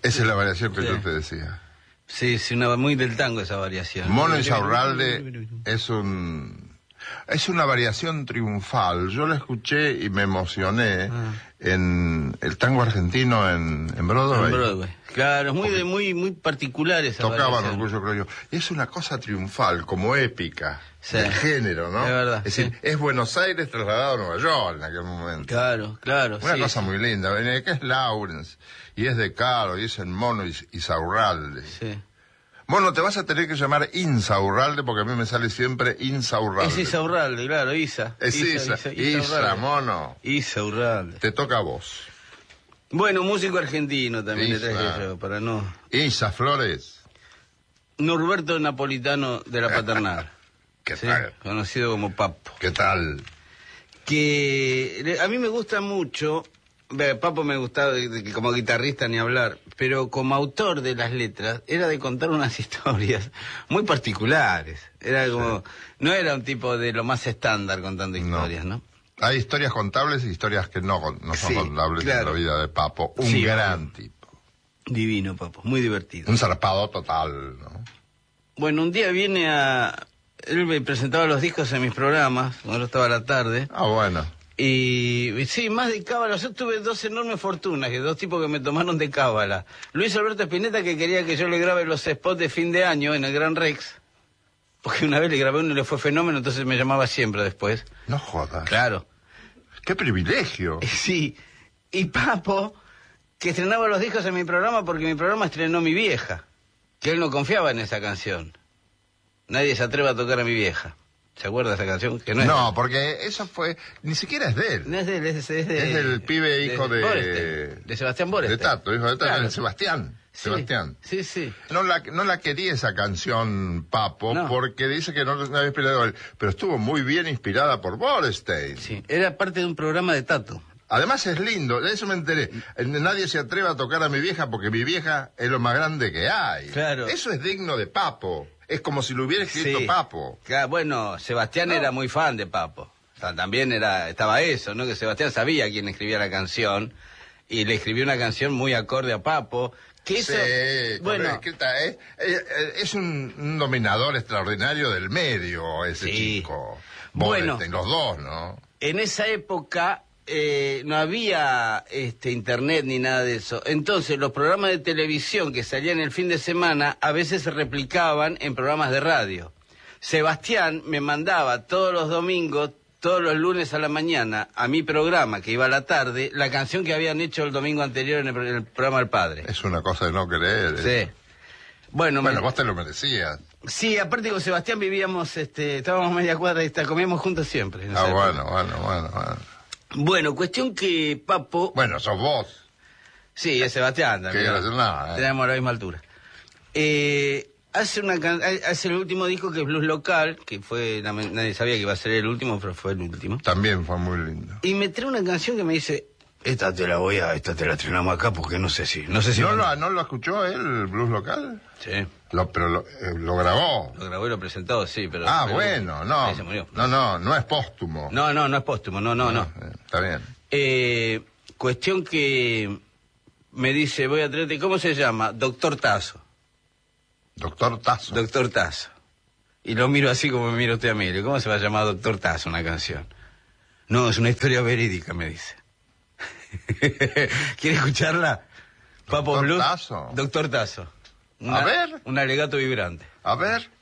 Esa es la variación que yo te decía. Sí, muy del tango esa variación. Mono Insaurralde es una variación triunfal. Yo la escuché y me emocioné en el tango argentino en Broadway. En Broadway. Claro, es muy particular esa Tocaban variación. Orgullo, creo yo. Y es una cosa triunfal, como épica, Sí. del género, ¿no? Es verdad, Es decir, sí. es Buenos Aires trasladado a Nueva York en aquel momento. Claro. Una sí, cosa sí. muy linda. En el que es Lawrence, y es de Caro, y es el Mono Insaurralde. Sí. Mono, te vas a tener que llamar Insaurralde, porque a mí me sale siempre Insaurralde. Es Insaurralde, claro, Isa. Es Isa, Mono. Insaurralde. Te toca a vos. Bueno, músico argentino también le traje yo, para no... Isa Flores. Norberto Napolitano de la Paternal. ¿Qué ¿sí? tal? Conocido como Papo. ¿Qué tal? Que a mí me gusta mucho... Papo me gustaba como guitarrista ni hablar, pero como autor de las letras era de contar unas historias muy particulares. Era como... No era un tipo de lo más estándar contando historias, ¿no? Hay historias contables y historias que no son contables en la vida de Papo. Un gran tipo. Divino, Papo. Muy divertido. Un zarpado total, ¿no? Bueno, un día viene a... Él me presentaba los discos en mis programas, cuando yo estaba a la tarde. Ah, bueno. Y sí, más de cábala. Yo tuve dos enormes fortunas, que dos tipos que me tomaron de cábala. Luis Alberto Spinetta, que quería que yo le grabe los spots de fin de año en el Gran Rex. Porque una vez le grabé uno y le fue fenómeno, entonces me llamaba siempre después. No jodas. Claro. ¡Qué privilegio! Sí. Y Papo, que estrenaba los discos en mi programa porque mi programa estrenó Mi Vieja. Que él no confiaba en esa canción. Nadie se atreve a tocar a Mi Vieja. ¿Se acuerda de esa canción? Que no, porque eso fue... Ni siquiera es de él. No es de él, es del pibe hijo de Sebastián Boreste. De Tato, hijo de Tato, claro. de Sebastián. Sí, Sebastián. Sí. No la quería esa canción, Papo, porque dice que no la había inspirado él, pero estuvo muy bien inspirada por Borestein. Sí, era parte de un programa de Tato. Además es lindo, de eso me enteré. Nadie se atreve a tocar a Mi Vieja porque Mi Vieja es lo más grande que hay. Claro. Eso es digno de Papo. Es como si lo hubiera escrito Papo. Claro, bueno, Sebastián era muy fan de Papo. O sea, también estaba eso, ¿no? Que Sebastián sabía quién escribía la canción y le escribió una canción muy acorde a Papo. Que eso, bueno, es un dominador extraordinario del medio, ese chico. Bueno, los dos, ¿no? En esa época no había internet ni nada de eso. Entonces los programas de televisión que salían el fin de semana a veces se replicaban en programas de radio. Sebastián me mandaba todos los domingos, todos los lunes a la mañana, a mi programa, que iba a la tarde, la canción que habían hecho el domingo anterior en el programa del padre. Es una cosa de no creer. Sí. Bueno, vos te lo merecías. Sí, aparte con Sebastián vivíamos, estábamos media cuadra y comíamos juntos siempre. Bueno. Bueno, cuestión que Papo... Bueno, sos vos. Sí, es Sebastián también. Tenemos la misma altura. Hace el último disco que es Blues Local, que fue... Nadie sabía que iba a ser el último, pero fue el último. También fue muy lindo. Y me trae una canción que me dice... Esta te la estrenamos acá porque no sé si... ¿No lo escuchó él, Blues Local? Sí. Pero lo grabó. Lo grabó y lo presentó, sí, pero... Bueno, no. Ahí se murió. No es póstumo. No es póstumo, no. Está bien. Cuestión que me dice, voy a traerte, ¿cómo se llama? Doctor Tazo. Doctor Tazo. Y lo miro así como me mira usted a mí. ¿Cómo se va a llamar Doctor Tazo una canción? No, es una historia verídica, me dice. ¿Quiere escucharla? Papo Blues. Tazo. Doctor Tazo. A ver. Un alegato vibrante. A ver.